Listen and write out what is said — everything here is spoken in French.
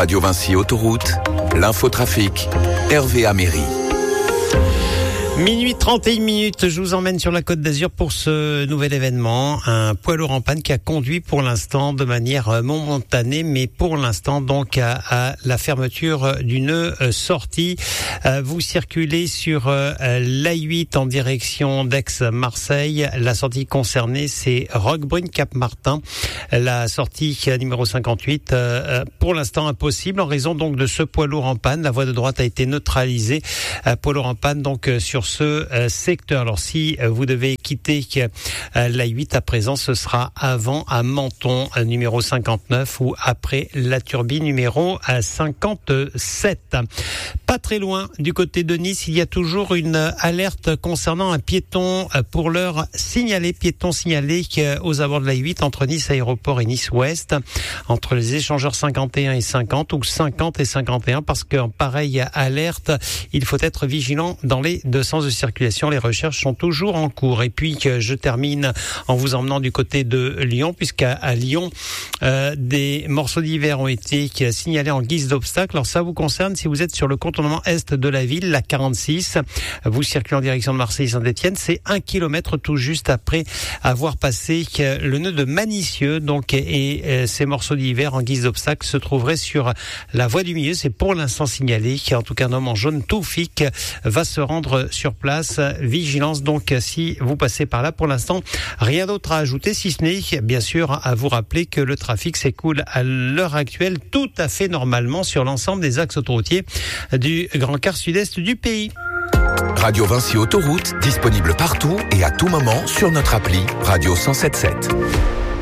Radio Vinci Autoroute, l'infotrafic, Hervé Améry. Minuit 31, je vous emmène sur la Côte d'Azur pour ce nouvel événement. Un poids lourd en panne qui a conduit pour l'instant de manière momentanée, mais pour l'instant donc à la fermeture d'une sortie. Vous circulez sur l'A8 en direction d'Aix-Marseille. La sortie concernée, c'est Roquebrune Cap-Martin. La sortie numéro 58, pour l'instant impossible en raison donc de ce poids lourd en panne. La voie de droite a été neutralisée. Poids lourd en panne donc sur ce secteur. Alors si vous devez quitter la 8 à présent, ce sera avant à Menton numéro 59 ou après la Turbie numéro 57. Pas très loin du côté de Nice, il y a toujours une alerte concernant un piéton pour l'heure signalé, aux abords de la 8 entre Nice Aéroport et Nice Ouest, entre les échangeurs 51 et 50 ou 50 et 51, parce qu'en pareille alerte, il faut être vigilant dans les deux sens de circulation. Les recherches sont toujours en cours. Et puis je termine en vous emmenant du côté de Lyon, puisqu'à Lyon des morceaux d'hiver ont été signalés en guise d'obstacle. Alors ça vous concerne si vous êtes sur le contournement est de la ville, la 46. Vous circulez en direction de Marseille-Saint-Étienne. C'est 1 kilomètre tout juste après avoir passé le nœud de Manicieux. Donc et ces morceaux d'hiver en guise d'obstacle se trouveraient sur la voie du milieu. C'est pour l'instant signalé. En tout cas, un homme en jaune Toufik va se rendre sur place. Vigilance donc si vous passez par là. Pour l'instant, rien d'autre à ajouter, si ce n'est bien sûr à vous rappeler que le trafic s'écoule à l'heure actuelle tout à fait normalement sur l'ensemble des axes autoroutiers du grand quart sud-est du pays. Radio Vinci Autoroute, disponible partout et à tout moment sur notre appli Radio 107.7.